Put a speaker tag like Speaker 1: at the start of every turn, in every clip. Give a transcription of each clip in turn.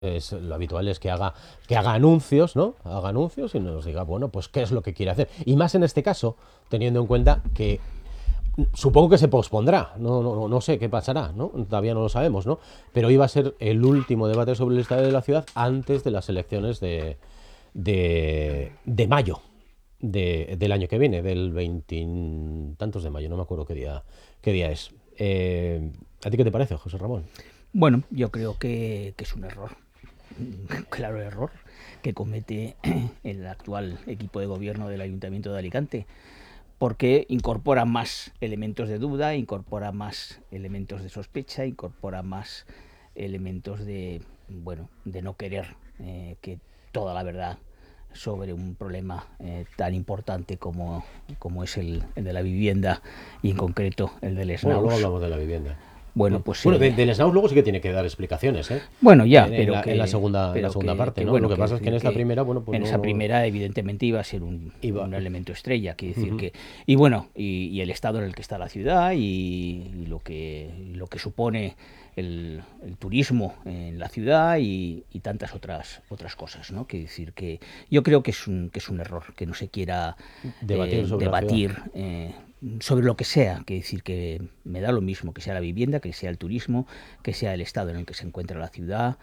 Speaker 1: Lo habitual es que haga anuncios, ¿no? Haga anuncios y nos diga, bueno, pues qué es lo que quiere hacer. Y más en este caso, teniendo en cuenta que supongo que se pospondrá, no sé qué pasará, ¿no? Todavía no lo sabemos, ¿no? Pero iba a ser el último debate sobre el estado de la ciudad antes de las elecciones de mayo del año que viene, del veintitantos de mayo, no me acuerdo qué día es. ¿A ti qué te parece, José Ramón?
Speaker 2: Bueno, yo creo que es un error, un claro error que comete el actual equipo de gobierno del Ayuntamiento de Alicante, porque incorpora más elementos de duda, incorpora más elementos de sospecha, incorpora más elementos de no querer que toda la verdad sobre un problema tan importante como es el de la vivienda y en concreto el del
Speaker 1: Bueno, luego
Speaker 2: SNAUS.
Speaker 1: hablamos de la vivienda.
Speaker 2: Bueno, pues
Speaker 1: Bueno, del SNAUS luego sí que tiene que dar explicaciones, ¿eh?
Speaker 2: bueno, ya,
Speaker 1: En
Speaker 2: pero
Speaker 1: la segunda parte, ¿no? Lo que pasa es que en esta primera, bueno, pues
Speaker 2: en esa primera evidentemente iba a ser
Speaker 1: iba.
Speaker 2: un elemento estrella, quiere decir
Speaker 1: Ujú.
Speaker 2: que y bueno, y el estado en el que está la ciudad y lo que supone el turismo en la ciudad y tantas otras cosas, ¿no? Quiere decir que yo creo que es un error que no se quiera
Speaker 1: Debatir sobre la ciudad.
Speaker 2: debatir sobre lo que sea, que decir que me da lo mismo que sea la vivienda, que sea el turismo, que sea el estado en el que se encuentra la ciudad.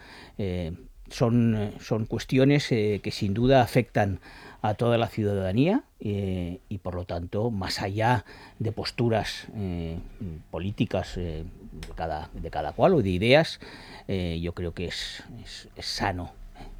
Speaker 2: Son cuestiones que sin duda afectan a toda la ciudadanía y por lo tanto, más allá de posturas políticas de cada cual o de ideas, yo creo que es sano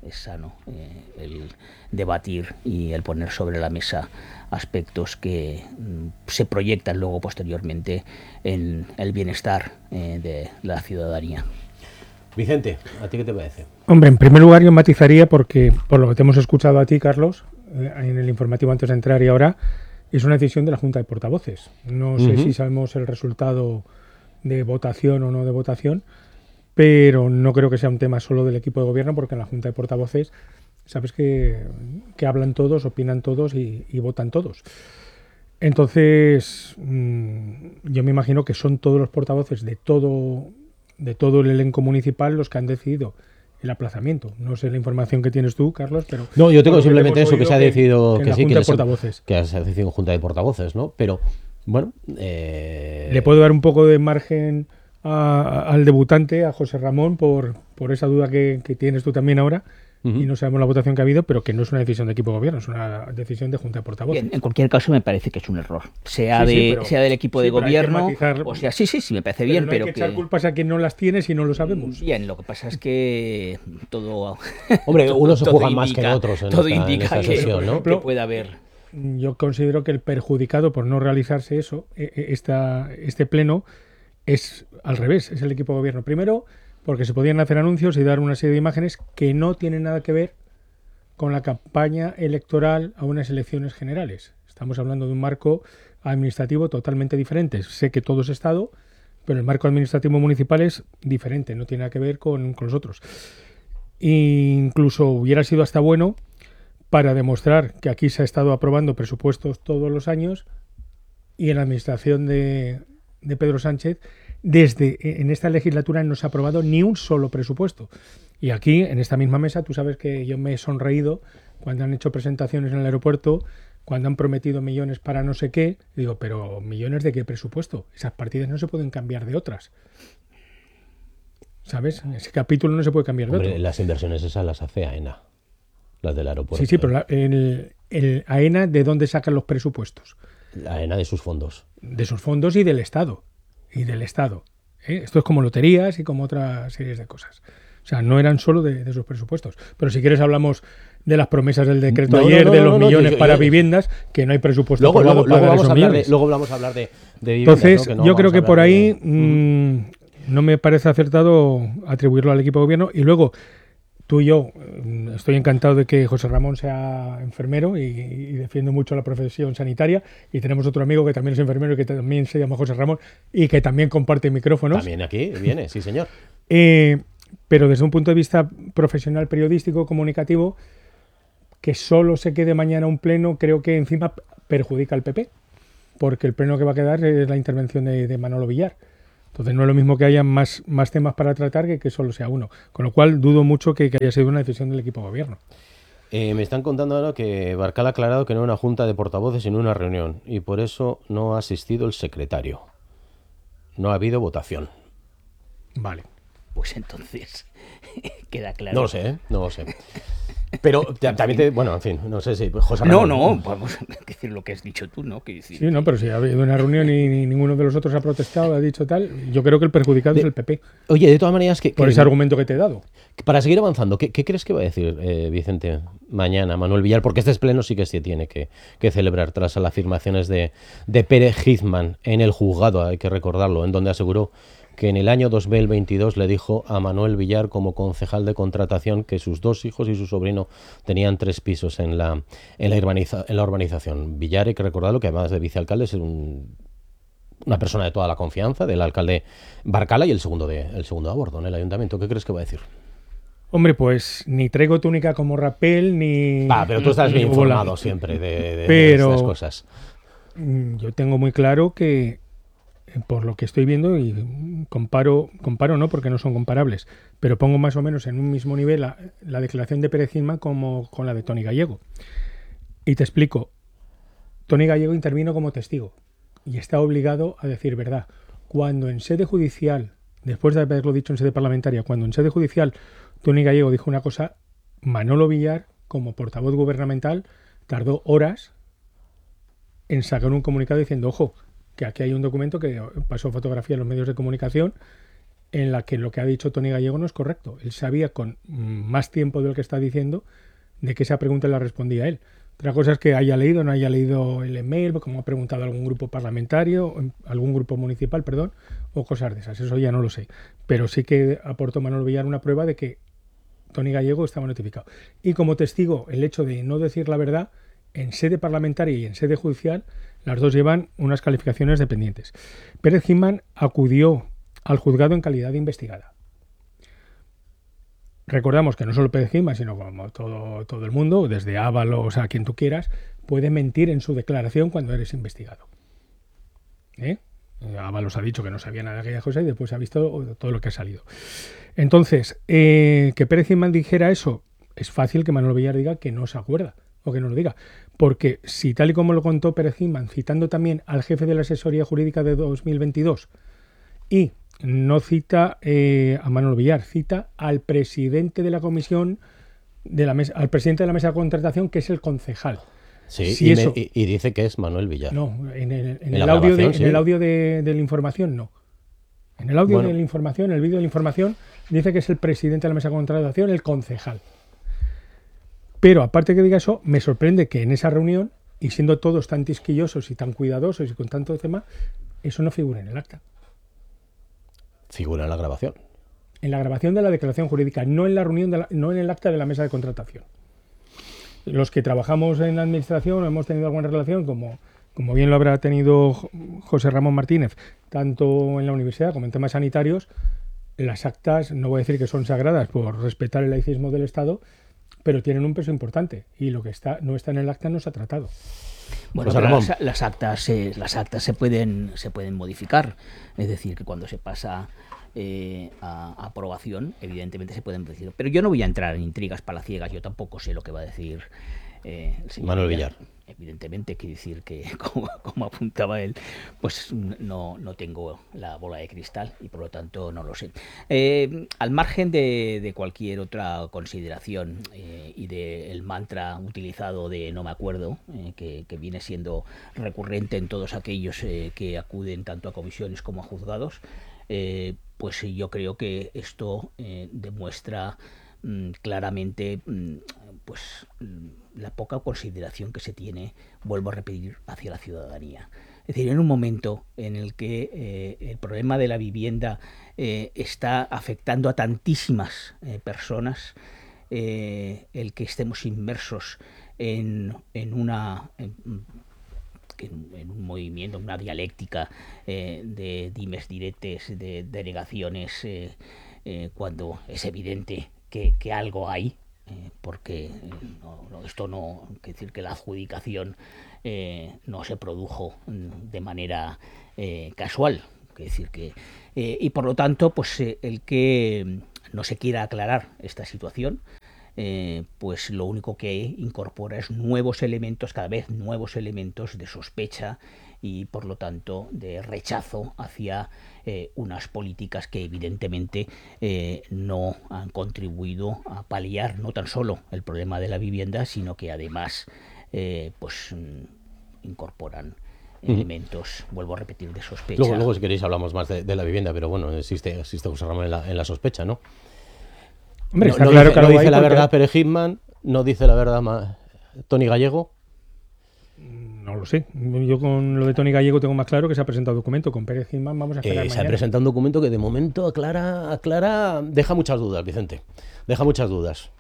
Speaker 2: el debatir y el poner sobre la mesa aspectos que se proyectan luego posteriormente en el bienestar de la ciudadanía.
Speaker 1: Vicente, ¿a ti qué te parece?
Speaker 3: Hombre, en primer lugar yo matizaría porque, por lo que te hemos escuchado a ti, Carlos, en el informativo antes de entrar y ahora, es una decisión de la Junta de Portavoces. No sé si sabemos el resultado de votación o no de votación, pero no creo que sea un tema solo del equipo de gobierno, porque en la Junta de Portavoces sabes que hablan todos, opinan todos y votan todos. Entonces, yo me imagino que son todos los portavoces de todo el elenco municipal los que han decidido el aplazamiento. No sé la información que tienes tú, Carlos, pero...
Speaker 1: No, yo tengo simplemente eso, que se ha decidido
Speaker 3: que se
Speaker 1: ha decidido en Junta de Portavoces, ¿no? Pero, bueno...
Speaker 3: Le puedo dar un poco de margen al debutante, a José Ramón, por esa duda que tienes tú también ahora, y no sabemos la votación que ha habido, pero que no es una decisión de equipo de gobierno, es una decisión de Junta de Portavoces.
Speaker 2: En cualquier caso me parece que es un error, sea del equipo de gobierno, o sea, sí, me parece bien,
Speaker 3: pero hay que echar culpas a quien no las tiene si no lo sabemos.
Speaker 2: Bien, lo que pasa es que todo...
Speaker 1: Hombre, unos se
Speaker 2: todo
Speaker 1: juegan más que
Speaker 2: indica-
Speaker 1: otros en
Speaker 2: todo
Speaker 1: esta
Speaker 2: indica
Speaker 1: sesión, ¿no?
Speaker 2: que puede haber...
Speaker 3: Yo considero que el perjudicado por no realizarse eso, este pleno, es al revés, es el equipo de gobierno. Primero, porque se podían hacer anuncios y dar una serie de imágenes que no tienen nada que ver con la campaña electoral a unas elecciones generales. Estamos hablando de un marco administrativo totalmente diferente. Sé que todo es Estado, pero el marco administrativo municipal es diferente, no tiene nada que ver con los otros. E incluso hubiera sido hasta bueno para demostrar que aquí se ha estado aprobando presupuestos todos los años y en la administración de Pedro Sánchez, en esta legislatura no se ha aprobado ni un solo presupuesto. Y aquí, en esta misma mesa, tú sabes que yo me he sonreído cuando han hecho presentaciones en el aeropuerto, cuando han prometido millones para no sé qué. Digo, pero ¿millones de qué presupuesto? Esas partidas no se pueden cambiar de otras. ¿Sabes? Ese capítulo no se puede cambiar de otro.
Speaker 1: Las inversiones esas las hace AENA, las del aeropuerto.
Speaker 3: Sí, pero el AENA, ¿de dónde sacan los presupuestos?
Speaker 1: La AENA de sus fondos.
Speaker 3: De sus fondos y del Estado. Esto es como loterías y como otras series de cosas. O sea, no eran solo de sus presupuestos. Pero si quieres hablamos de las promesas del decreto ayer, de los millones para viviendas, que no hay presupuesto
Speaker 1: luego
Speaker 3: aprobado para
Speaker 1: vamos
Speaker 3: esos
Speaker 1: a hablar
Speaker 3: millones.
Speaker 1: luego vamos a hablar de viviendas.
Speaker 3: Entonces,
Speaker 1: ¿no?
Speaker 3: yo creo que por ahí
Speaker 1: de...
Speaker 3: no me parece acertado atribuirlo al equipo de gobierno. Y luego, tú y yo, estoy encantado de que José Ramón sea enfermero y defiendo mucho la profesión sanitaria. Y tenemos otro amigo que también es enfermero y que también se llama José Ramón y que también comparte micrófonos.
Speaker 1: También aquí viene, sí señor.
Speaker 3: Pero desde un punto de vista profesional, periodístico, comunicativo, que solo se quede mañana un pleno, creo que encima perjudica al PP, porque el pleno que va a quedar es la intervención de Manolo Villar. Entonces no es lo mismo que haya más temas para tratar que solo sea uno. Con lo cual dudo mucho que haya sido una decisión del equipo de gobierno.
Speaker 1: Me están contando ahora que Barcal ha aclarado que no era una junta de portavoces sino una reunión y por eso no ha asistido el secretario. No ha habido votación.
Speaker 3: Vale.
Speaker 2: Pues entonces queda claro.
Speaker 1: No lo sé, no lo sé. Pero también bueno, en fin, no sé si José
Speaker 2: No,
Speaker 1: Ramón.
Speaker 2: vamos a decir lo que has dicho tú, ¿no?
Speaker 3: Sí, no, pero si ha habido una reunión y ninguno de los otros ha protestado, ha dicho tal, yo creo que el perjudicado es el PP.
Speaker 1: Oye, de todas maneras,
Speaker 3: por ese argumento que te he dado.
Speaker 1: Para seguir avanzando, ¿qué crees que va a decir Vicente mañana, Manuel Villar? Porque este pleno sí que se tiene que celebrar tras las afirmaciones de Pérez Gizman en el juzgado, hay que recordarlo, en donde aseguró que en el año 2022 le dijo a Manuel Villar, como concejal de contratación, que sus 2 hijos y su sobrino tenían 3 pisos en la urbanización. Villar, hay que recordarlo, que además de vicealcalde es una persona de toda la confianza del alcalde Barcala y el segundo de a bordo en el ayuntamiento. ¿Qué crees que va a decir?
Speaker 3: Hombre, pues ni traigo túnica como rapel, ni...
Speaker 1: pero tú estás bien informado siempre de estas cosas.
Speaker 3: Yo tengo muy claro que, por lo que estoy viendo, y comparo no, porque no son comparables, pero pongo más o menos en un mismo nivel la declaración de Pérez Gizman como con la de Toni Gallego. Y te explico. Toni Gallego intervino como testigo y está obligado a decir verdad. Cuando en sede judicial, después de haberlo dicho en sede parlamentaria, cuando en sede judicial Toni Gallego dijo una cosa, Manolo Villar, como portavoz gubernamental, tardó horas en sacar un comunicado diciendo, ojo, que aquí hay un documento que pasó fotografía en los medios de comunicación en la que lo que ha dicho Toni Gallego no es correcto. Él sabía con más tiempo del que está diciendo de que esa pregunta la respondía él. Otra cosa es que haya leído o no haya leído el email, como ha preguntado algún grupo parlamentario, algún grupo municipal, perdón, o cosas de esas. Eso ya no lo sé. Pero sí que aportó Manolo Villar una prueba de que Toni Gallego estaba notificado. Y como testigo, el hecho de no decir la verdad, en sede parlamentaria y en sede judicial, las dos llevan unas calificaciones dependientes. Pérez Gizman acudió al juzgado en calidad de investigada. Recordamos que no solo Pérez Gizman, sino como todo el mundo, desde Ábalos a quien tú quieras, puede mentir en su declaración cuando eres investigado. Ábalos ha dicho que no sabía nada de aquella cosa y después ha visto todo lo que ha salido. Entonces, que Pérez Gizman dijera eso, es fácil que Manuel Villar diga que no se acuerda o que no lo diga. Porque si tal y como lo contó Pérez Gizman, citando también al jefe de la asesoría jurídica de 2022 y no cita a Manuel Villar, cita al presidente de la comisión, al presidente de la mesa de contratación, que es el concejal.
Speaker 1: Sí,
Speaker 3: si
Speaker 1: y dice que es Manuel Villar.
Speaker 3: No, en el audio de la información no. En el audio de la información, en el vídeo de la información, dice que es el presidente de la mesa de contratación, el concejal. Pero aparte que diga eso, me sorprende que en esa reunión, y siendo todos tan quisquillosos y tan cuidadosos y con tanto tema, eso no figura en el acta.
Speaker 1: Figura en la grabación.
Speaker 3: En la grabación de la declaración jurídica, no en la reunión, no en el acta de la mesa de contratación. Los que trabajamos en la administración hemos tenido alguna relación, como bien lo habrá tenido José Ramón Martínez, tanto en la universidad como en temas sanitarios. Las actas, no voy a decir que son sagradas por respetar el laicismo del Estado, pero tienen un peso importante y lo que no está en el acta no se ha tratado.
Speaker 2: Bueno, pero las actas se pueden modificar, es decir, que cuando se pasa a aprobación, evidentemente se pueden decir. Pero yo no voy a entrar en intrigas palaciegas, yo tampoco sé lo que va a decir el señor
Speaker 1: Manuel Villar.
Speaker 2: Evidentemente, quiere decir que, como apuntaba él, pues no tengo la bola de cristal y por lo tanto no lo sé. Al margen de cualquier otra consideración y del mantra utilizado de no me acuerdo, que viene siendo recurrente en todos aquellos que acuden tanto a comisiones como a juzgados, pues yo creo que esto demuestra claramente pues la poca consideración que se tiene, vuelvo a repetir, hacia la ciudadanía. Es decir, en un momento en el que el problema de la vivienda está afectando a tantísimas personas, el que estemos inmersos en un movimiento, una dialéctica de dimes diretes, de denegaciones, cuando es evidente que algo hay, porque esto no quiere decir que la adjudicación no se produjo de manera casual, Es decir, que y por lo tanto, pues el que no se quiera aclarar esta situación, pues lo único que incorpora es nuevos elementos, cada vez nuevos elementos de sospecha y por lo tanto de rechazo hacia unas políticas que evidentemente no han contribuido a paliar no tan solo el problema de la vivienda, sino que además pues incorporan elementos, vuelvo a repetir, de sospecha.
Speaker 1: Luego si queréis hablamos más de la vivienda, pero bueno, existe José Ramón en la sospecha, ¿no?
Speaker 3: Hombre, está
Speaker 1: no
Speaker 3: claro
Speaker 1: dice,
Speaker 3: que
Speaker 1: no
Speaker 3: algo
Speaker 1: dice
Speaker 3: hay
Speaker 1: la
Speaker 3: porque-
Speaker 1: verdad Pere Hitman, no dice la verdad Tony Gallego.
Speaker 3: No lo sé. Yo con lo de Tony Gallego tengo más claro que se ha presentado documento. Con Pérez Gilmán vamos a esperar
Speaker 1: Se ha
Speaker 3: mañana.
Speaker 1: presentado un documento que de momento aclara, deja muchas dudas, Vicente. Deja muchas dudas.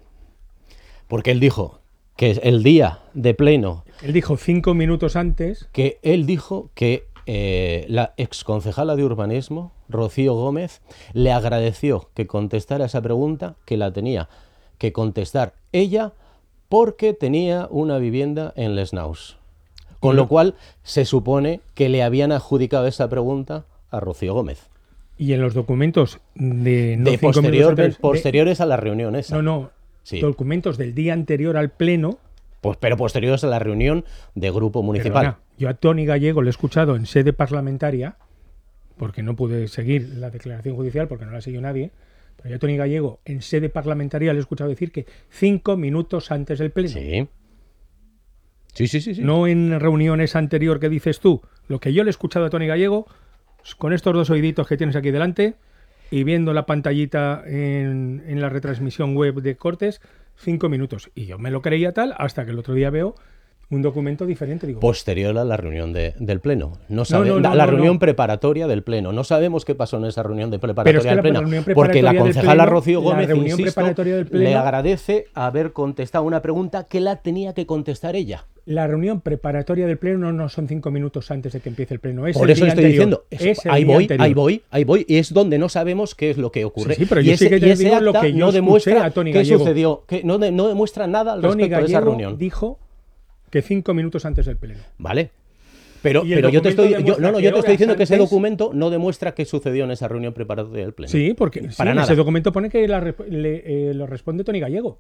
Speaker 1: Porque él dijo que el día de pleno,
Speaker 3: Él dijo 5 minutos antes.
Speaker 1: que él dijo que la exconcejala de urbanismo, Rocío Gómez, le agradeció que contestara esa pregunta, que la tenía que contestar ella porque tenía una vivienda en Les Naus. Con lo cual se supone que le habían adjudicado esa pregunta a Rocío Gómez.
Speaker 3: Y en los documentos de no
Speaker 1: De
Speaker 3: 5 minutos antes,
Speaker 1: posteriores a la reunión esa.
Speaker 3: no.
Speaker 1: Sí.
Speaker 3: Documentos del día anterior al pleno.
Speaker 1: Pues, pero posteriores a la reunión de grupo municipal.
Speaker 3: Perdona, yo a Tony Gallego lo he escuchado en sede parlamentaria, porque no pude seguir la declaración judicial, porque no la siguió nadie. Pero yo a Tony Gallego en sede parlamentaria le he escuchado decir que 5 minutos antes del pleno.
Speaker 1: Sí. Sí.
Speaker 3: No en reuniones anterior que dices tú. Lo que yo le he escuchado a Tony Gallego, con estos dos oíditos que tienes aquí delante, y viendo la pantallita en la retransmisión web de Cortes, 5 minutos. Y yo me lo creía tal hasta que el otro día veo un documento diferente. Digo,
Speaker 1: Posterior a la reunión del pleno.
Speaker 3: no,
Speaker 1: La reunión
Speaker 3: no.
Speaker 1: preparatoria del pleno. No sabemos qué pasó en esa reunión preparatoria
Speaker 3: Pero es que
Speaker 1: del
Speaker 3: la
Speaker 1: pleno.
Speaker 3: reunión
Speaker 1: Porque la
Speaker 3: preparatoria del
Speaker 1: concejala
Speaker 3: pleno,
Speaker 1: Rocío
Speaker 3: la
Speaker 1: Gómez,
Speaker 3: reunión
Speaker 1: insisto,
Speaker 3: preparatoria del pleno-
Speaker 1: le agradece haber contestado una pregunta que la tenía que contestar ella.
Speaker 3: la reunión preparatoria del pleno no son 5 minutos antes de que empiece el pleno. Es
Speaker 1: Por
Speaker 3: el
Speaker 1: eso
Speaker 3: día
Speaker 1: estoy
Speaker 3: anterior.
Speaker 1: diciendo,
Speaker 3: Es el
Speaker 1: ahí
Speaker 3: día
Speaker 1: voy,
Speaker 3: anterior.
Speaker 1: ahí voy, y es donde no sabemos qué es lo que ocurre.
Speaker 3: Sí, pero
Speaker 1: y
Speaker 3: yo sí que te
Speaker 1: ese
Speaker 3: digo lo
Speaker 1: acta
Speaker 3: que yo
Speaker 1: no
Speaker 3: escuché
Speaker 1: demuestra
Speaker 3: a Tony
Speaker 1: qué
Speaker 3: Gallego.
Speaker 1: sucedió, que no demuestra nada al
Speaker 3: Tony
Speaker 1: respecto de esa
Speaker 3: Gallego
Speaker 1: reunión.
Speaker 3: dijo que 5 minutos antes del pleno.
Speaker 1: Vale. Pero
Speaker 3: Y el
Speaker 1: yo te
Speaker 3: documento
Speaker 1: estoy,
Speaker 3: demuestra
Speaker 1: yo te
Speaker 3: que
Speaker 1: estoy
Speaker 3: horas
Speaker 1: diciendo que ese
Speaker 3: antes-
Speaker 1: documento no demuestra qué sucedió en esa reunión preparatoria del pleno.
Speaker 3: Sí, porque sí,
Speaker 1: Para
Speaker 3: en
Speaker 1: nada.
Speaker 3: ese documento pone que lo responde Tony Gallego.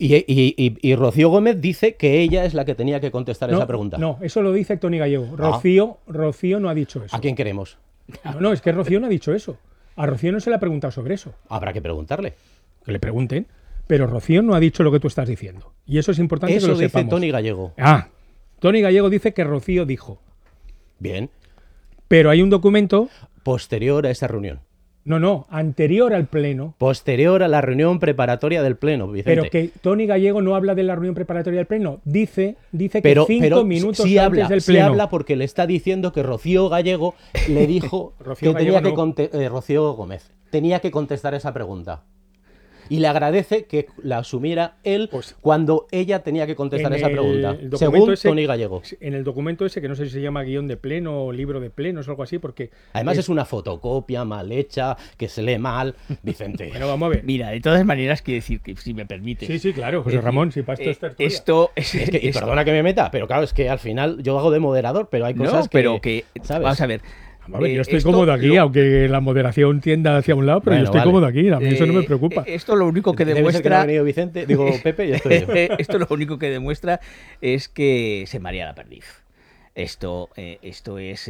Speaker 1: Y Rocío Gómez dice que ella es la que tenía que contestar esa pregunta.
Speaker 3: No, eso lo dice Tony Gallego. Rocío no ha dicho eso.
Speaker 1: ¿A quién queremos?
Speaker 3: No, es que Rocío no ha dicho eso. A Rocío no se le ha preguntado sobre eso.
Speaker 1: Habrá que preguntarle.
Speaker 3: Que le pregunten. Pero Rocío no ha dicho lo que tú estás diciendo. Y eso es importante que
Speaker 1: Eso
Speaker 3: lo
Speaker 1: dice
Speaker 3: sepamos.
Speaker 1: Tony Gallego.
Speaker 3: Tony Gallego dice que Rocío dijo.
Speaker 1: Bien.
Speaker 3: Pero hay un documento,
Speaker 1: Posterior a esa reunión.
Speaker 3: anterior al pleno,
Speaker 1: Posterior a la reunión preparatoria del pleno, Vicente.
Speaker 3: pero que Tony Gallego no habla de la reunión preparatoria del pleno. Dice que
Speaker 1: Pero
Speaker 3: 5 minutos
Speaker 1: sí
Speaker 3: antes del
Speaker 1: sí
Speaker 3: pleno.
Speaker 1: habla porque le está diciendo que Rocío Gallego le dijo
Speaker 3: Rocío
Speaker 1: que tenía
Speaker 3: Gallego
Speaker 1: que Rocío Gómez tenía que contestar esa pregunta. Y le agradece que la asumiera él
Speaker 3: Pues,
Speaker 1: cuando ella tenía que contestar
Speaker 3: En
Speaker 1: esa pregunta.
Speaker 3: el documento
Speaker 1: Según
Speaker 3: ese-
Speaker 1: Tony Gallego.
Speaker 3: En el documento ese, que no sé si se llama guión de pleno o libro de plenos o algo así, porque...
Speaker 1: Además es una fotocopia mal hecha, que se lee mal, Vicente.
Speaker 3: Bueno, vamos a ver.
Speaker 2: Mira, de todas maneras, quiero decir que, si me permite,
Speaker 3: Sí, claro, José Ramón, si para esto es tertulia.
Speaker 2: esto
Speaker 1: Es que, y perdona que me meta, pero claro, es que al final yo hago de moderador, pero hay cosas
Speaker 2: pero que
Speaker 1: ¿sabes?
Speaker 2: vamos a ver.
Speaker 3: Vamos a ver, yo estoy
Speaker 2: esto
Speaker 3: cómodo aquí, aunque la moderación tienda hacia un lado, pero
Speaker 1: Bueno,
Speaker 3: yo estoy
Speaker 1: vale.
Speaker 3: cómodo aquí, a mí eso no me preocupa.
Speaker 2: Esto lo único que
Speaker 1: Debe ser que no ha
Speaker 2: demuestra
Speaker 1: venido Vicente, digo Pepe, y estoy yo.
Speaker 2: esto lo único que demuestra es que se marea la perdiz. Esto es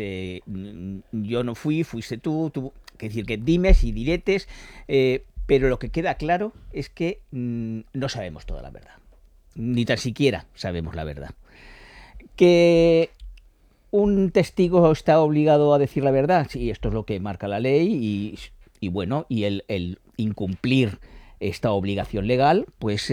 Speaker 2: yo no fui, fuiste tú, es decir, que dimes y diretes, pero lo que queda claro es que no sabemos toda la verdad, ni tan siquiera sabemos la verdad. Que un testigo está obligado a decir la verdad, sí, esto es lo que marca la ley y bueno, y el incumplir esta obligación legal, pues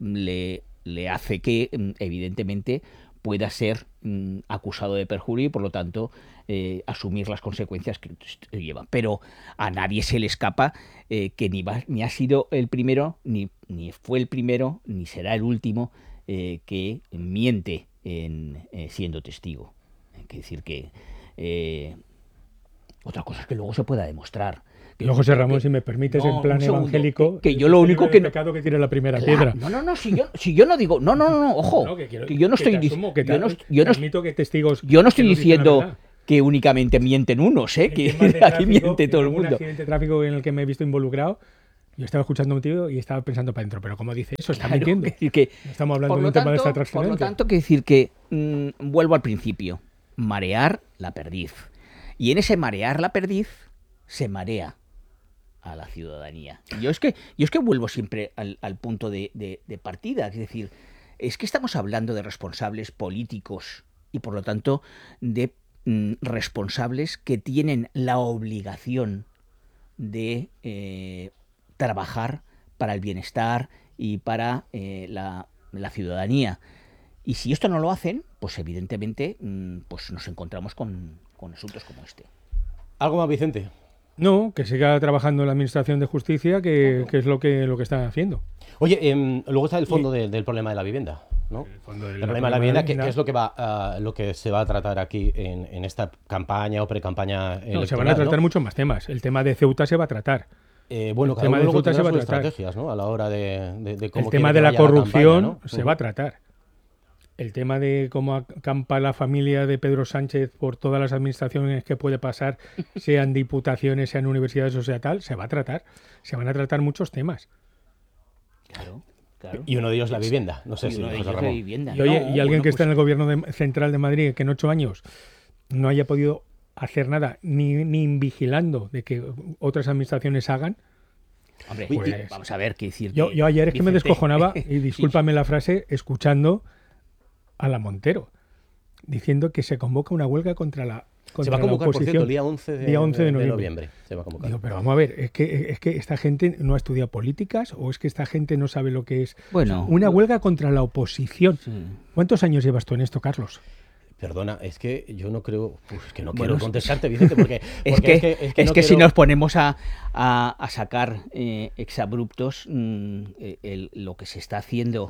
Speaker 2: le hace que, evidentemente, pueda ser acusado de perjurio y, por lo tanto, asumir las consecuencias que llevan. Pero a nadie se le escapa que ni ha sido el primero, ni fue el primero, ni será el último que miente siendo testigo. Hay que decir que otra cosa es que luego se pueda demostrar.
Speaker 3: Yo, José Ramón, si me permites,
Speaker 2: No,
Speaker 3: en plan
Speaker 2: un segundo,
Speaker 3: evangélico,
Speaker 2: que yo lo único que no-
Speaker 3: pecado que tiene la primera
Speaker 2: Claro,
Speaker 3: piedra.
Speaker 2: no, si yo no digo, ojo,
Speaker 3: No, que quiero-
Speaker 2: que yo no
Speaker 3: que
Speaker 2: estoy
Speaker 3: te asumo, que
Speaker 2: diciendo,
Speaker 3: te admito que testigos
Speaker 2: yo no estoy
Speaker 3: que no dicen la
Speaker 2: diciendo
Speaker 3: verdad.
Speaker 2: que únicamente mienten unos,
Speaker 3: En
Speaker 2: que
Speaker 3: temas de
Speaker 2: aquí
Speaker 3: tráfico,
Speaker 2: miente todo el
Speaker 3: en algún
Speaker 2: mundo.
Speaker 3: accidente de tráfico en el que me he visto involucrado, yo estaba escuchando a un tío y estaba pensando para adentro, pero ¿cómo dice eso? Está
Speaker 2: Claro,
Speaker 3: mintiendo.
Speaker 2: es decir que,
Speaker 3: No estamos hablando
Speaker 2: por
Speaker 3: de
Speaker 2: lo
Speaker 3: un tema de
Speaker 2: tanto,
Speaker 3: esta
Speaker 2: por lo
Speaker 3: transferencia.
Speaker 2: tanto, que decir que, vuelvo al principio, marear la perdiz. Y en ese marear la perdiz se marea a la ciudadanía. Yo es que vuelvo siempre al punto de partida, es decir, es que estamos hablando de responsables políticos y por lo tanto de responsables que tienen la obligación de trabajar para el bienestar y para la ciudadanía. Y si esto no lo hacen, pues evidentemente pues nos encontramos con asuntos como este.
Speaker 1: ¿Algo más, Vicente?
Speaker 3: No, que siga trabajando en la Administración de Justicia, que es lo que está haciendo.
Speaker 1: Oye, luego está el fondo del problema de la vivienda, ¿no? El problema de la vivienda, que es lo que se va a tratar aquí en esta campaña o pre-campaña electoral.
Speaker 3: No, se van a tratar muchos más temas. El tema de Ceuta se va a tratar.
Speaker 1: Bueno,
Speaker 3: el
Speaker 1: cada
Speaker 3: tema
Speaker 1: uno
Speaker 3: de
Speaker 1: luego
Speaker 3: Ceuta se
Speaker 1: tendrá
Speaker 3: va a
Speaker 1: sus
Speaker 3: tratar.
Speaker 1: estrategias, ¿no? A la hora de cómo
Speaker 3: El tema
Speaker 1: quiere
Speaker 3: de
Speaker 1: que
Speaker 3: la
Speaker 1: vaya
Speaker 3: corrupción
Speaker 1: campaña, ¿no?
Speaker 3: se va a tratar. El tema de cómo acampa la familia de Pedro Sánchez por todas las administraciones que puede pasar, sean diputaciones, sean universidades o sea tal, se va a tratar. Se van a tratar muchos temas.
Speaker 2: Claro.
Speaker 1: Y uno de ellos la vivienda. No sé
Speaker 2: Y
Speaker 1: si
Speaker 2: uno de
Speaker 1: José
Speaker 2: ellos
Speaker 1: Ramón.
Speaker 2: de vivienda.
Speaker 3: Y, oye,
Speaker 2: No,
Speaker 3: y alguien
Speaker 2: bueno,
Speaker 3: que está
Speaker 2: pues,
Speaker 3: en el gobierno central de Madrid, que en 8 años no haya podido hacer nada, ni vigilando de que otras administraciones hagan.
Speaker 2: hombre,
Speaker 3: Pues,
Speaker 2: vamos a ver qué decir.
Speaker 3: Yo ayer es que me
Speaker 2: Vicente.
Speaker 3: descojonaba, y discúlpame la frase, escuchando a la Montero, diciendo que se convoca una huelga contra la
Speaker 1: Se va a convocar, por cierto,
Speaker 3: oposición.
Speaker 1: el día 11
Speaker 3: Día 11 de noviembre.
Speaker 1: noviembre. Se va a convocar.
Speaker 3: Digo, pero vamos a ver, es que esta gente no ha estudiado políticas o es que esta gente no sabe lo que es
Speaker 2: Bueno,
Speaker 3: una huelga contra la oposición.
Speaker 2: sí.
Speaker 3: ¿Cuántos años llevas tú en esto, Carlos?
Speaker 1: Perdona, es que yo no creo... es que no
Speaker 2: Bueno,
Speaker 1: quiero contestarte, Vicente, porque...
Speaker 2: Es que
Speaker 1: no
Speaker 2: si
Speaker 1: quiero-
Speaker 2: nos ponemos a sacar exabruptos, lo que se está haciendo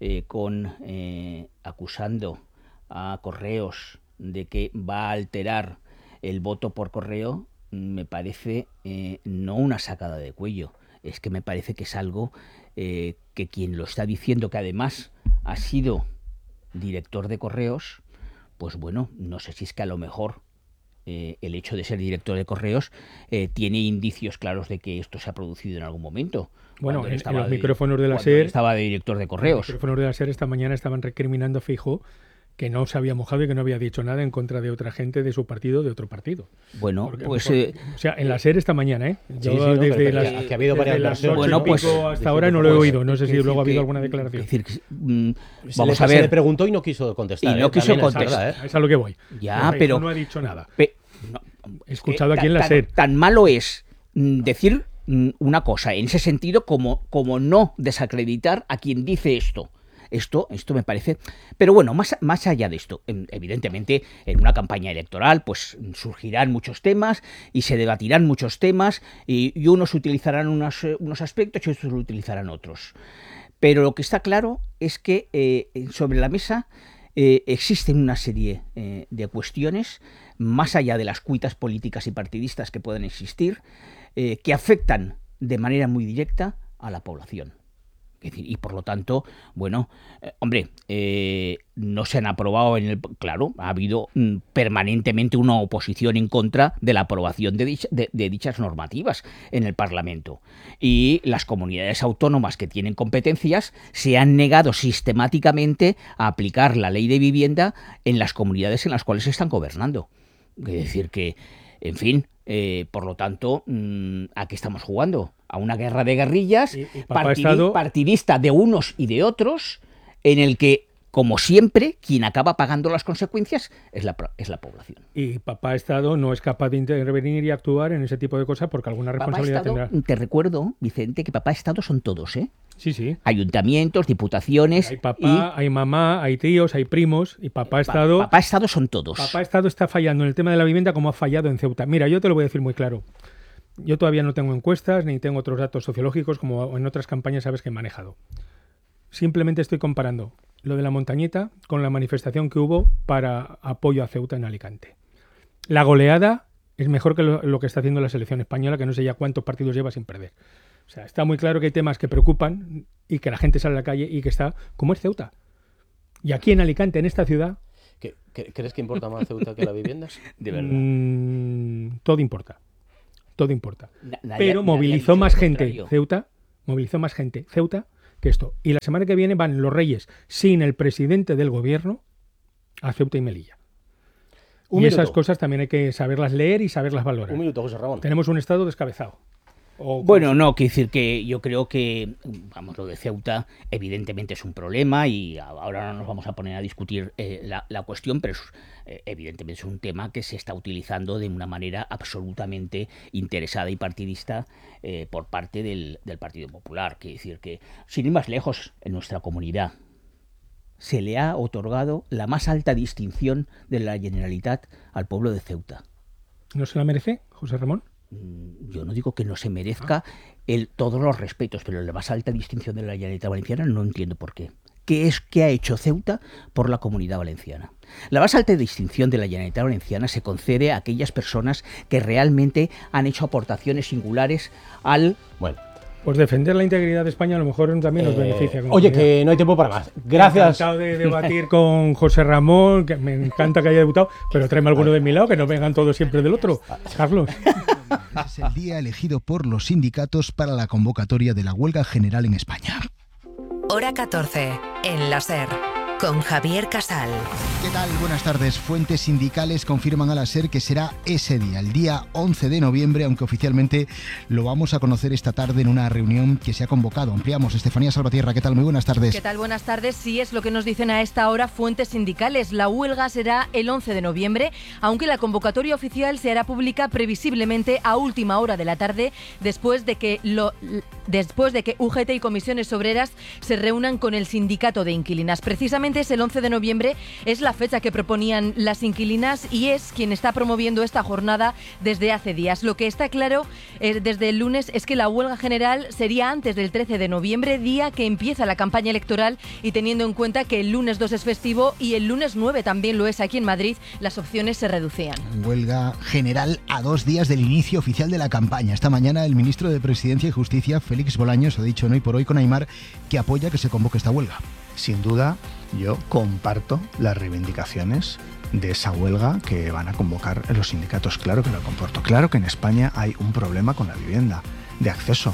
Speaker 2: acusando a Correos de que va a alterar el voto por correo, me parece no una sacada de cuello. Es que me parece que es algo que quien lo está diciendo, que además ha sido director de Correos, pues bueno, no sé si es que a lo mejor el hecho de ser director de Correos tiene indicios claros de que esto se ha producido en algún momento.
Speaker 3: Bueno,
Speaker 2: Cuando él
Speaker 3: en
Speaker 2: estaba
Speaker 3: los
Speaker 2: de-
Speaker 3: micrófonos de la
Speaker 2: cuando él
Speaker 3: SER,
Speaker 2: estaba de director de
Speaker 3: los
Speaker 2: Correos.
Speaker 3: micrófonos de la SER esta mañana estaban recriminando a Feijóo que no se había mojado y que no había dicho nada en contra de otra gente de su partido, de otro partido.
Speaker 2: Bueno,
Speaker 3: Porque-
Speaker 2: pues
Speaker 3: o sea, en la SER esta mañana, ¿eh? Yo
Speaker 1: Sí, no,
Speaker 3: desde
Speaker 1: pero
Speaker 3: las,
Speaker 1: que ha habido varias
Speaker 3: desde las
Speaker 1: versiones,
Speaker 3: 8
Speaker 2: Bueno,
Speaker 3: y
Speaker 2: pues,
Speaker 3: pico hasta ahora no lo he
Speaker 1: pues,
Speaker 3: oído. No sé si
Speaker 2: decir
Speaker 3: luego ha habido
Speaker 2: que-
Speaker 3: alguna declaración.
Speaker 2: es decir,
Speaker 1: Se
Speaker 2: vamos
Speaker 1: le,
Speaker 2: a
Speaker 1: se le
Speaker 2: ver.
Speaker 1: preguntó y no quiso contestar.
Speaker 2: Y no quiso
Speaker 1: También es
Speaker 2: contestar.
Speaker 1: verdad,
Speaker 3: Es a lo que voy.
Speaker 2: Ya,
Speaker 3: Feijóo
Speaker 2: pero-
Speaker 3: no ha dicho nada.
Speaker 2: No,
Speaker 3: He escuchado
Speaker 2: que
Speaker 3: aquí en la
Speaker 2: tan-
Speaker 3: SER.
Speaker 2: Tan malo es decir una cosa en ese sentido como no desacreditar a quien dice esto. Esto me parece... Pero bueno, más allá de esto, evidentemente en una campaña electoral pues surgirán muchos temas y se debatirán muchos temas y unos utilizarán unos aspectos y otros utilizarán otros. Pero lo que está claro es que sobre la mesa existen una serie de cuestiones, más allá de las cuitas políticas y partidistas que pueden existir, que afectan de manera muy directa a la población. Es decir, y por lo tanto, bueno, no se han aprobado claro, ha habido permanentemente una oposición en contra de la aprobación de dichas normativas en el Parlamento. Y las comunidades autónomas que tienen competencias se han negado sistemáticamente a aplicar la ley de vivienda en las comunidades en las cuales se están gobernando. Es decir que, en fin, por lo tanto, ¿a qué estamos jugando? A una guerra de guerrillas
Speaker 3: Y papá Estado-
Speaker 2: partidista de unos y de otros, en el que, como siempre, quien acaba pagando las consecuencias es la población.
Speaker 3: Y papá Estado no es capaz de intervenir y actuar en ese tipo de cosas porque alguna
Speaker 2: Papá
Speaker 3: responsabilidad
Speaker 2: Estado,
Speaker 3: tendrá.
Speaker 2: te recuerdo, Vicente, que papá Estado son todos, ¿eh?
Speaker 3: Sí, sí.
Speaker 2: Ayuntamientos, diputaciones
Speaker 3: Hay papá, hay mamá, hay tíos, hay primos y papá Estado...
Speaker 2: Papá Estado son todos.
Speaker 3: Papá Estado está fallando en el tema de la vivienda como ha fallado en Ceuta. Mira, yo te lo voy a decir muy claro. Yo todavía no tengo encuestas ni tengo otros datos sociológicos como en otras campañas sabes que he manejado. Simplemente estoy comparando lo de la montañeta con la manifestación que hubo para apoyo a Ceuta en Alicante. La goleada es mejor que lo que está haciendo la selección española, que no sé ya cuántos partidos lleva sin perder. O sea, está muy claro que hay temas que preocupan y que la gente sale a la calle y que está como es Ceuta. Y aquí en Alicante, en esta ciudad,
Speaker 1: ¿Crees que importa más Ceuta que la vivienda?
Speaker 2: De verdad.
Speaker 3: Todo importa. Todo importa. Pero
Speaker 2: Nadie
Speaker 3: movilizó
Speaker 2: ha dicho
Speaker 3: más
Speaker 2: lo
Speaker 3: gente
Speaker 2: contrario.
Speaker 3: Ceuta que esto. Y la semana que viene van los Reyes sin el presidente del gobierno a Ceuta y Melilla. Y esas cosas también hay que saberlas leer y saberlas valorar.
Speaker 1: Un minuto, José Ramón.
Speaker 3: Tenemos un estado descabezado.
Speaker 2: Bueno, no, quiero decir que yo creo que, vamos, lo de Ceuta evidentemente es un problema y ahora no nos vamos a poner a discutir la cuestión, pero evidentemente es un tema que se está utilizando de una manera absolutamente interesada y partidista por parte del Partido Popular. Quiero decir que, sin ir más lejos, en nuestra comunidad se le ha otorgado la más alta distinción de la Generalitat al pueblo de Ceuta.
Speaker 3: ¿No se la merece, José Ramón?
Speaker 2: Yo no digo que no se merezca todos los respetos, pero la más alta distinción de la Generalitat Valenciana no entiendo por qué. ¿Qué ha hecho Ceuta por la Comunidad Valenciana? La más alta distinción de la Generalitat Valenciana se concede a aquellas personas que realmente han hecho aportaciones singulares al...
Speaker 1: Bueno.
Speaker 3: Pues defender la integridad de España a lo mejor también nos beneficia.
Speaker 1: Oye, que no hay tiempo para más. Gracias.
Speaker 3: Encantado de debatir con José Ramón, que me encanta que haya debutado, pero tráeme alguno de mi lado, que no vengan todos siempre del otro. Carlos.
Speaker 4: Es el día elegido por los sindicatos para la convocatoria de la huelga general en España.
Speaker 5: Hora 14, en la SER, con Javier Casal.
Speaker 4: ¿Qué tal? Buenas tardes. Fuentes sindicales confirman a la SER que será ese día, el día 11 de noviembre, aunque oficialmente lo vamos a conocer esta tarde en una reunión que se ha convocado. Ampliamos. Estefanía Salvatierra, ¿qué tal? Muy buenas tardes.
Speaker 6: ¿Qué tal? Buenas tardes. Sí, es lo que nos dicen a esta hora fuentes sindicales. La huelga será el 11 de noviembre, aunque la convocatoria oficial se hará pública previsiblemente a última hora de la tarde, después de que UGT y comisiones obreras se reúnan con el sindicato de inquilinas. Precisamente es el 11 de noviembre, es la fecha que proponían las inquilinas y es quien está promoviendo esta jornada desde hace días. Lo que está claro desde el lunes es que la huelga general sería antes del 13 de noviembre, día que empieza la campaña electoral, y teniendo en cuenta que el lunes 2 es festivo y el lunes 9 también lo es aquí en Madrid, las opciones se reducían.
Speaker 4: Huelga general a 2 días del inicio oficial de la campaña. Esta mañana el ministro de Presidencia y Justicia, Félix Bolaños, ha dicho en Hoy por Hoy con Aimar que apoya que se convoque esta huelga.
Speaker 7: Sin duda, yo comparto las reivindicaciones de esa huelga que van a convocar los sindicatos. Claro que lo comporto. Claro que en España hay un problema con la vivienda de acceso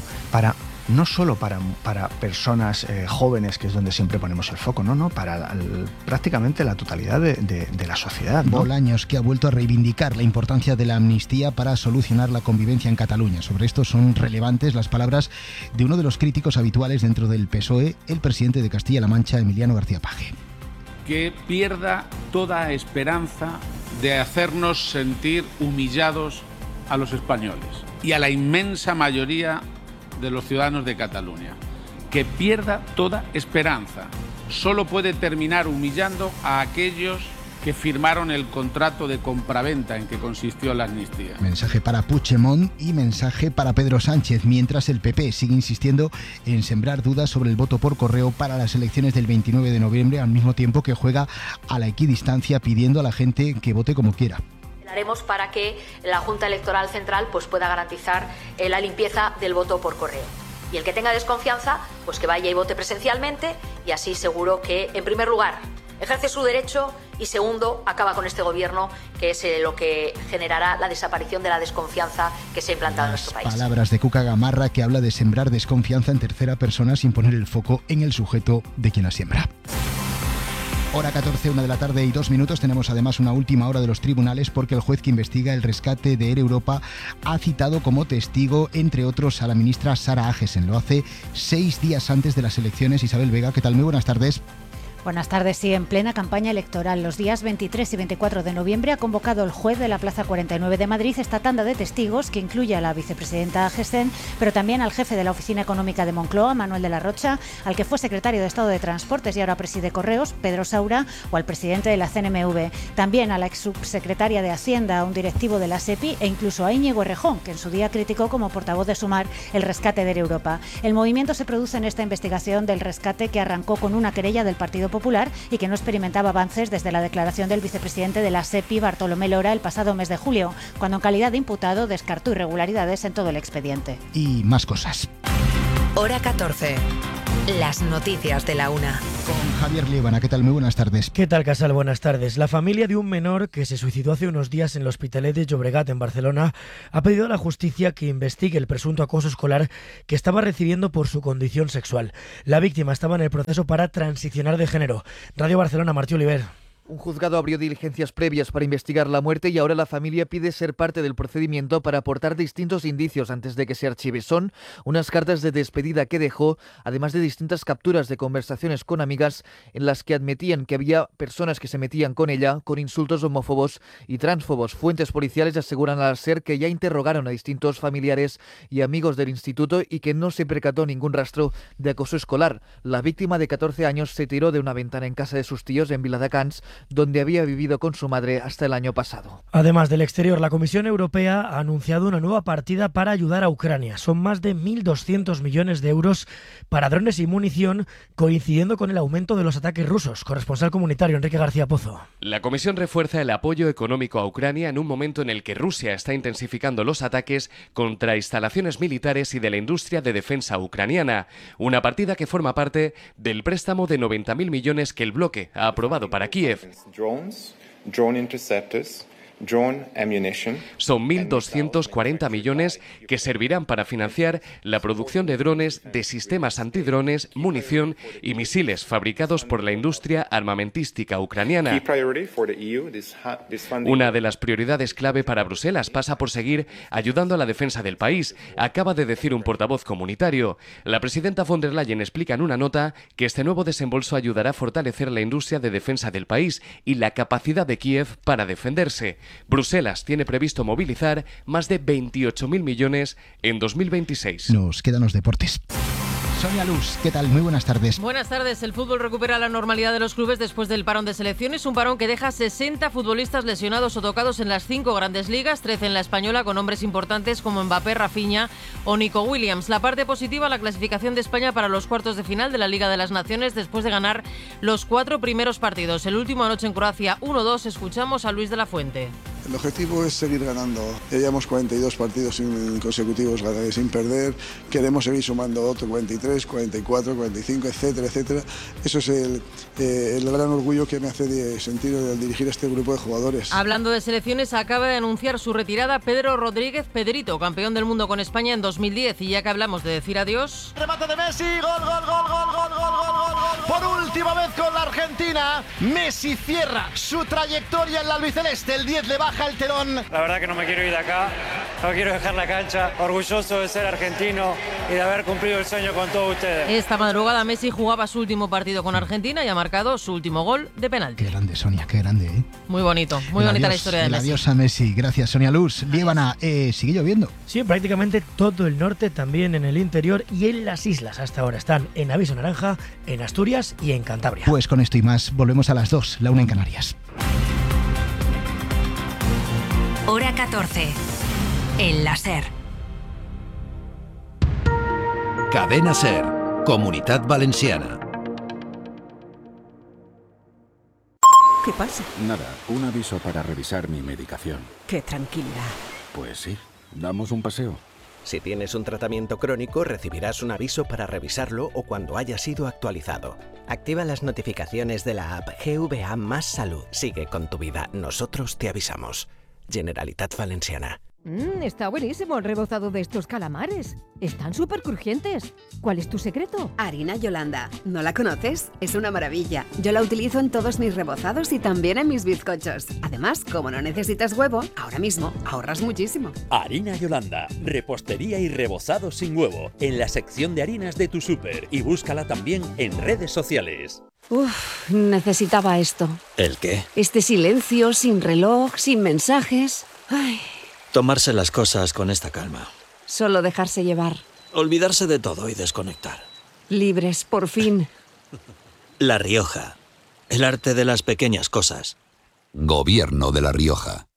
Speaker 7: no solo para personas jóvenes, que es donde siempre ponemos el foco, no, para prácticamente la totalidad de la sociedad, ¿no?
Speaker 4: Bolaños, que ha vuelto a reivindicar la importancia de la amnistía para solucionar la convivencia en Cataluña. Sobre esto son relevantes las palabras de uno de los críticos habituales dentro del PSOE, el presidente de Castilla-La Mancha, Emiliano García Paje.
Speaker 8: Que pierda toda esperanza de hacernos sentir humillados a los españoles y a la inmensa mayoría de los ciudadanos de Cataluña. Que pierda toda esperanza. Solo puede terminar humillando a aquellos que firmaron el contrato de compraventa en que consistió la amnistía.
Speaker 4: Mensaje para Puigdemont y mensaje para Pedro Sánchez, mientras el PP sigue insistiendo en sembrar dudas sobre el voto por correo para las elecciones del 29 de noviembre, al mismo tiempo que juega a la equidistancia pidiendo a la gente que vote como quiera.
Speaker 9: Haremos para que la Junta Electoral Central pueda garantizar la limpieza del voto por correo. Y el que tenga desconfianza, pues que vaya y vote presencialmente, y así seguro que, en primer lugar, ejerce su derecho y, segundo, acaba con este gobierno, que es lo que generará la desaparición de la desconfianza que se ha implantado en nuestro país.
Speaker 4: Palabras de Cuca Gamarra, que habla de sembrar desconfianza en tercera persona sin poner el foco en el sujeto de quien la siembra. Hora 14, 1 de la tarde y 2 minutos. Tenemos además una última hora de los tribunales, porque el juez que investiga el rescate de Air Europa ha citado como testigo, entre otros, a la ministra Sara Agesen. Lo hace 6 días antes de las elecciones. Isabel Vega, ¿qué tal? Muy buenas tardes.
Speaker 10: Buenas tardes. Sí, en plena campaña electoral, los días 23 y 24 de noviembre ha convocado el juez de la Plaza 49 de Madrid esta tanda de testigos, que incluye a la vicepresidenta Agesen, pero también al jefe de la Oficina Económica de Moncloa, Manuel de la Rocha, al que fue secretario de Estado de Transportes y ahora preside Correos, Pedro Saura, o al presidente de la CNMV. También a la ex subsecretaria de Hacienda, a un directivo de la SEPI, e incluso a Íñigo Errejón, que en su día criticó como portavoz de Sumar el rescate de Air Europa. El movimiento se produce en esta investigación del rescate, que arrancó con una querella del Partido Popular y que no experimentaba avances desde la declaración del vicepresidente de la SEPI, Bartolomé Lora, el pasado mes de julio, cuando en calidad de imputado descartó irregularidades en todo el expediente.
Speaker 4: Y más cosas.
Speaker 5: Hora 14, Las noticias de la una.
Speaker 4: Con Javier Liébana, ¿qué tal? Muy buenas tardes.
Speaker 11: ¿Qué tal, Casal? Buenas tardes. La familia de un menor que se suicidó hace unos días en el Hospitalet de Llobregat, en Barcelona, ha pedido a la justicia que investigue el presunto acoso escolar que estaba recibiendo por su condición sexual. La víctima estaba en el proceso para transicionar de género. Radio Barcelona, Martí Oliver.
Speaker 12: Un juzgado abrió diligencias previas para investigar la muerte y ahora la familia pide ser parte del procedimiento para aportar distintos indicios antes de que se archive. Son unas cartas de despedida que dejó, además de distintas capturas de conversaciones con amigas en las que admitían que había personas que se metían con ella con insultos homófobos y transfobos. Fuentes policiales aseguran al SER que ya interrogaron a distintos familiares y amigos del instituto y que no se percató ningún rastro de acoso escolar. La víctima de 14 años se tiró de una ventana en casa de sus tíos en Viladecans, donde había vivido con su madre hasta el año pasado.
Speaker 11: Además del exterior, la Comisión Europea ha anunciado una nueva partida para ayudar a Ucrania. Son más de 1.200 millones de euros para drones y munición, coincidiendo con el aumento de los ataques rusos. Corresponsal comunitario Enrique García Pozo.
Speaker 13: La Comisión refuerza el apoyo económico a Ucrania en un momento en el que Rusia está intensificando los ataques contra instalaciones militares y de la industria de defensa ucraniana. Una partida que forma parte del préstamo de 90.000 millones que el bloque ha aprobado para Kiev.
Speaker 14: Drone interceptors, drone ammunition.
Speaker 13: Son 1.240 millones que servirán para financiar la producción de drones, de sistemas antidrones, munición y misiles fabricados por la industria armamentística ucraniana. Una de las prioridades clave para Bruselas pasa por seguir ayudando a la defensa del país, acaba de decir un portavoz comunitario. La presidenta von der Leyen explica en una nota que este nuevo desembolso ayudará a fortalecer la industria de defensa del país y la capacidad de Kiev para defenderse. Bruselas tiene previsto movilizar más de 28.000 millones en 2026.
Speaker 4: Nos quedan los deportes. Sonia Luz, ¿qué tal? Muy buenas tardes.
Speaker 6: Buenas tardes. El fútbol recupera la normalidad de los clubes después del parón de selecciones, un parón que deja 60 futbolistas lesionados o tocados en las 5 grandes ligas, 13 en la española, con nombres importantes como Mbappé, Rafinha o Nico Williams. La parte positiva, la clasificación de España para los cuartos de final de la Liga de las Naciones después de ganar los 4 primeros partidos. El último anoche en Croacia 1-2. Escuchamos a Luis de la Fuente.
Speaker 15: El objetivo es seguir ganando. Ya llevamos 42 partidos consecutivos sin perder. Queremos seguir sumando otro 43, 44, 45, etcétera, etcétera. Eso es el gran orgullo que me hace sentir al dirigir este grupo de jugadores.
Speaker 6: Hablando de selecciones, acaba de anunciar su retirada Pedro Rodríguez Pedrito, campeón del mundo con España en 2010. Y ya que hablamos de decir adiós...
Speaker 16: Remate de Messi, gol, gol, gol, gol, gol, gol, gol, gol. Por última vez con la Argentina, Messi cierra su trayectoria en la albiceleste. El 10 le baja el telón.
Speaker 17: La verdad que no me quiero ir de acá, no quiero dejar la cancha, orgulloso de ser argentino y de haber cumplido el sueño con todos ustedes.
Speaker 6: Esta madrugada Messi jugaba su último partido con Argentina y ha marcado su último gol de penalti.
Speaker 4: Qué grande, Sonia, qué grande, ¿eh?
Speaker 6: Muy bonito, muy bonita la historia de Messi.
Speaker 4: Adiós a Messi, gracias Sonia Luz. Liébana, ¿sigue lloviendo?
Speaker 11: Sí, prácticamente todo el norte, también en el interior y en las islas. Hasta ahora están en aviso naranja, en Asturias y en Cantabria.
Speaker 4: Pues con esto y más, volvemos a las 2, la 1 en Canarias.
Speaker 5: Hora 14. En la SER.
Speaker 18: Cadena SER. Comunitat Valenciana.
Speaker 19: ¿Qué pasa?
Speaker 20: Nada, un aviso para revisar mi medicación.
Speaker 19: Qué tranquilidad.
Speaker 20: Pues sí, damos un paseo.
Speaker 21: Si tienes un tratamiento crónico, recibirás un aviso para revisarlo o cuando haya sido actualizado. Activa las notificaciones de la app GVA Más Salud. Sigue con tu vida. Nosotros te avisamos. Generalitat Valenciana.
Speaker 22: Está buenísimo el rebozado de estos calamares. Están súper crujientes. ¿Cuál es tu secreto?
Speaker 23: Harina Yolanda. ¿No la conoces? Es una maravilla. Yo la utilizo en todos mis rebozados y también en mis bizcochos. Además, como no necesitas huevo, ahora mismo ahorras muchísimo.
Speaker 24: Harina Yolanda. Repostería y rebozado sin huevo. En la sección de harinas de tu súper. Y búscala también en redes sociales.
Speaker 23: Uf, necesitaba esto.
Speaker 24: ¿El qué?
Speaker 23: Este silencio, sin reloj, sin mensajes. Ay.
Speaker 24: Tomarse las cosas con esta calma.
Speaker 23: Solo dejarse llevar.
Speaker 24: Olvidarse de todo y desconectar.
Speaker 23: Libres, por fin.
Speaker 24: La Rioja. El arte de las pequeñas cosas.
Speaker 18: Gobierno de La Rioja.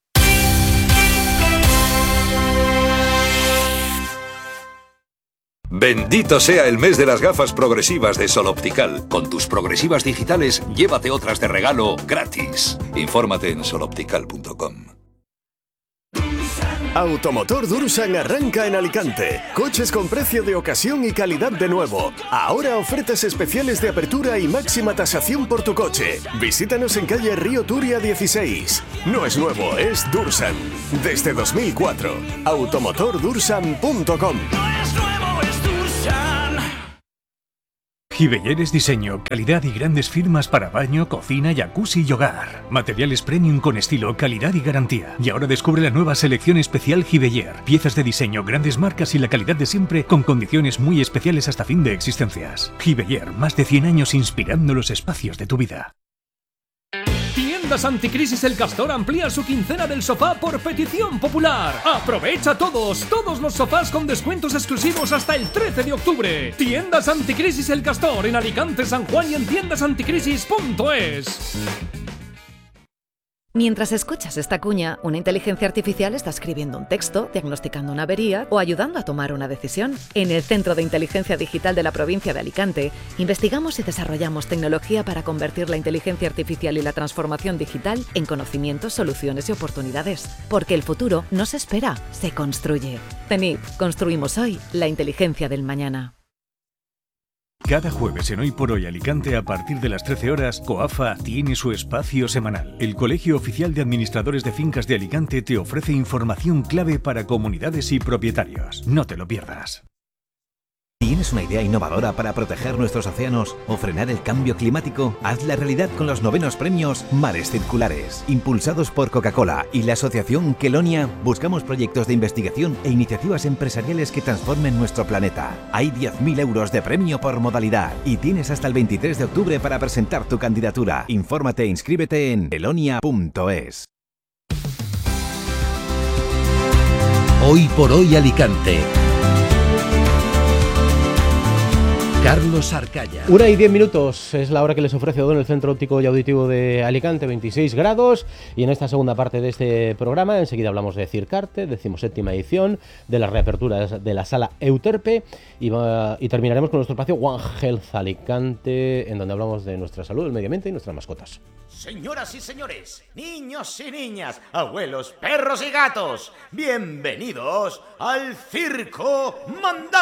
Speaker 18: Bendito sea el mes de las gafas progresivas de Sol Optical. Con tus progresivas digitales, llévate otras de regalo gratis. Infórmate en soloptical.com.
Speaker 1: Automotor Dursan arranca en Alicante. Coches con precio de ocasión y calidad de nuevo. Ahora ofertas especiales de apertura y máxima tasación por tu coche. Visítanos en calle Río Turia 16. No es nuevo, es Dursan. Desde 2004. automotordursan.com.
Speaker 2: Giveller es diseño, calidad y grandes firmas para baño, cocina, jacuzzi y hogar. Materiales premium con estilo, calidad y garantía. Y ahora descubre la nueva selección especial Giveller. Piezas de diseño, grandes marcas y la calidad de siempre con condiciones muy especiales hasta fin de existencias. Giveller, más de 100 años inspirando los espacios de tu vida.
Speaker 3: Tiendas Anticrisis El Castor amplía su quincena del sofá por petición popular. Aprovecha todos los sofás con descuentos exclusivos hasta el 13 de octubre. Tiendas Anticrisis El Castor en Alicante, San Juan y en tiendasanticrisis.es.
Speaker 7: Mientras escuchas esta cuña, una inteligencia artificial está escribiendo un texto, diagnosticando una avería o ayudando a tomar una decisión. En el Centro de Inteligencia Digital de la provincia de Alicante, investigamos y desarrollamos tecnología para convertir la inteligencia artificial y la transformación digital en conocimientos, soluciones y oportunidades. Porque el futuro no se espera, se construye. CENIP, construimos hoy la inteligencia del mañana.
Speaker 2: Cada jueves en Hoy por Hoy Alicante, a partir de las 13 horas, COAFA tiene su espacio semanal. El Colegio Oficial de Administradores de Fincas de Alicante te ofrece información clave para comunidades y propietarios. No te lo pierdas.
Speaker 25: ¿Tienes una idea innovadora para proteger nuestros océanos o frenar el cambio climático? Hazla realidad con los 9º premios Mares Circulares. Impulsados por Coca-Cola y la asociación Kelonia, buscamos proyectos de investigación e iniciativas empresariales que transformen nuestro planeta. Hay 10.000 euros de premio por modalidad y tienes hasta el 23 de octubre para presentar tu candidatura. Infórmate e inscríbete en kelonia.es.
Speaker 26: Hoy por Hoy Alicante. Carlos Arcaya.
Speaker 27: 1:10 es la hora que les ofrece Odón, el Centro Óptico y Auditivo de Alicante, 26 grados. Y en esta segunda parte de este programa, enseguida hablamos de Circarte, 17ª edición, de las reaperturas de la Sala Euterpe. Y terminaremos con nuestro espacio One Health Alicante, en donde hablamos de nuestra salud, el medio ambiente y nuestras mascotas.
Speaker 16: Señoras y señores, niños y niñas, abuelos, perros y gatos, bienvenidos al Circo Mandala.